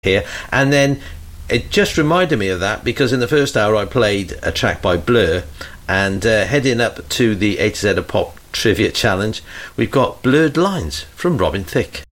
here. And then it just reminded me of that, because in the first hour I played a track by Blur, and heading up to the A to Z of Pop Trivia Challenge, we've got Blurred Lines from Robin Thicke.